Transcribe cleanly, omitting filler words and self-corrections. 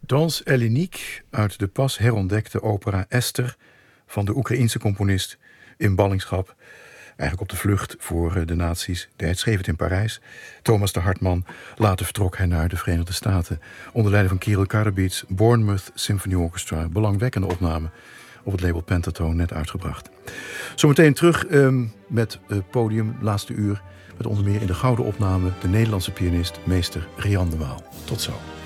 Danse Hellénique uit de pas herontdekte opera Esther van de Oekraïense componist in ballingschap. Eigenlijk op de vlucht voor de nazi's. Hij schreef het in Parijs. Thomas de Hartman. Later vertrok hij naar de Verenigde Staten. Onder leiding van Kirill Karabits. Bournemouth Symphony Orchestra. Belangwekkende opname op het label Pentatone, net uitgebracht. Zometeen terug met podium, laatste uur. Met onder meer in de gouden opname de Nederlandse pianist meester Rian de Waal. Tot zo.